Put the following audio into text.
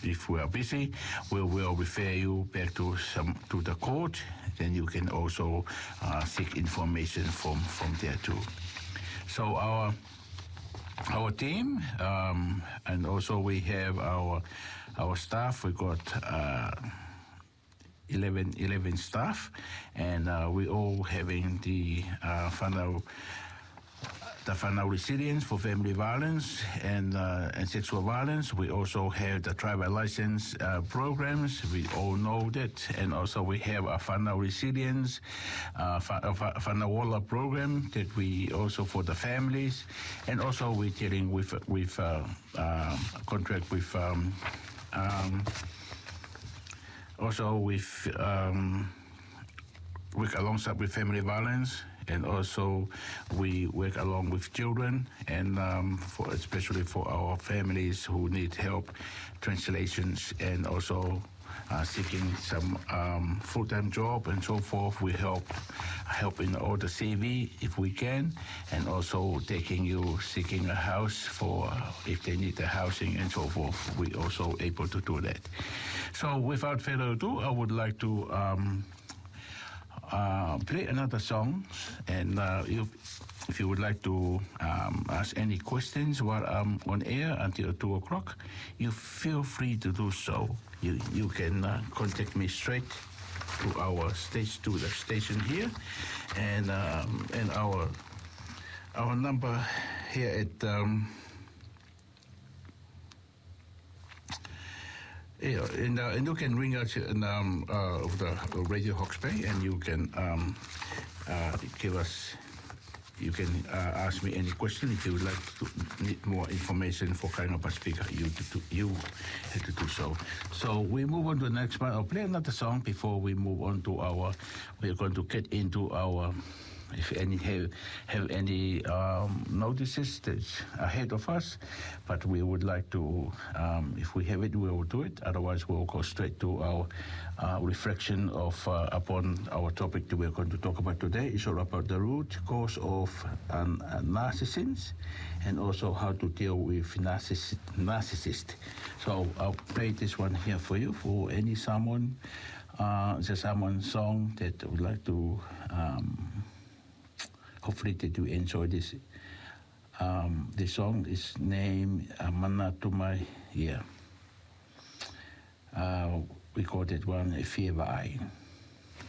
if we are busy, we will refer you back to the court. Then you can also seek information from there too. So our team, and also we have our staff. We got 11 staff, and we all having the whanau resilience for family violence and sexual violence. We also have the tribal license programs. We all know that, and also we have a whanau resilience, whanau Walla program that we also for the families, and also we're dealing with contract with. Also, with work alongside with family violence, and also we work along with children, and especially for our families who need help, translations, and also seeking some full-time job and so forth. We help in all the CV if we can, and also seeking a house for if they need the housing and so forth. We also able to do that. So without further ado, I would like to play another song, and if you would like to ask any questions while I'm on air until 2 o'clock, you feel free to do so. You can contact me straight to the station here, and our number here at and you can ring us over the Radio Hawke's Bay, and you can give us. You can ask me any question if you would like to need more information for Kainga Pacifica. You have to do so. So we move on to the next one. I'll play another song before we move on to we're going to get into our. If any have any notices that's ahead of us, but we would like to, if we have it, we will do it. Otherwise, we'll go straight to our reflection upon our topic that we're going to talk about today. It's all about the root cause of narcissism, and also how to deal with narcissist. So I'll play this one here for you. For someone song that would like to. Hopefully that you enjoy this. The song is named Mana Tumai. Yeah. We call that one Fear Vai.